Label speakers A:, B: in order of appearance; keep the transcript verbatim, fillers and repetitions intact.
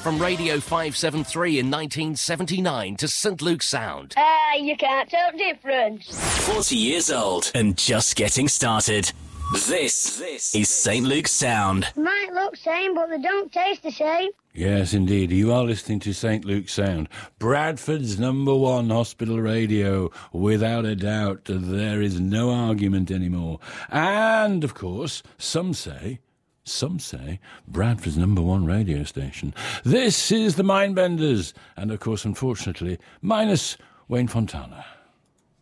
A: from Radio five seventy-three in nineteen seventy-nine to Saint Luke's Sound.
B: Ah, uh, you can't tell the difference.
C: forty years old and just getting started. This, this is Saint Luke's Sound.
B: Might look same, but they don't taste the same.
D: Yes, indeed. You are listening to Saint Luke's Sound, Bradford's number one hospital radio. Without a doubt, there is no argument anymore. And, of course, some say... Some say Bradford's number one radio station. This is the Mindbenders, and of course, unfortunately, minus Wayne Fontana.